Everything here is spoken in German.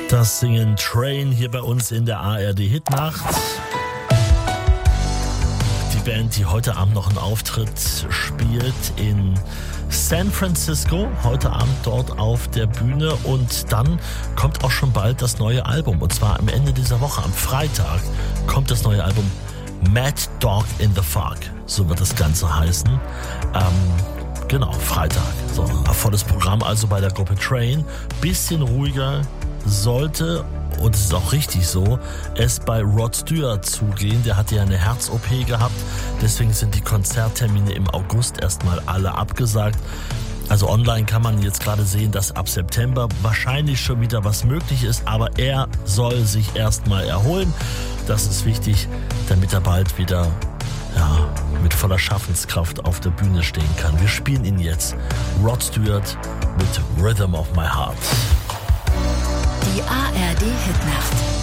Das Singen Train hier bei uns in der ARD Hitnacht. Die Band, die heute Abend noch einen Auftritt spielt in San Francisco, heute Abend dort auf der Bühne, und dann kommt auch schon bald das neue Album, und zwar am Ende dieser Woche, am Freitag, kommt das neue Album Mad Dog in the Fog, so wird das Ganze heißen. Genau, Freitag. So, ein volles Programm also bei der Gruppe Train. Bisschen ruhiger sollte, und es ist auch richtig so, es bei Rod Stewart zugehen. Der hatte ja eine Herz-OP gehabt, deswegen sind die Konzerttermine im August erstmal alle abgesagt. Also online kann man jetzt gerade sehen, dass ab September wahrscheinlich schon wieder was möglich ist, aber er soll sich erstmal erholen. Das ist wichtig, damit er bald wieder mit voller Schaffenskraft auf der Bühne stehen kann. Wir spielen ihn jetzt. Rod Stewart mit Rhythm of My Heart. Die ARD Hitnacht.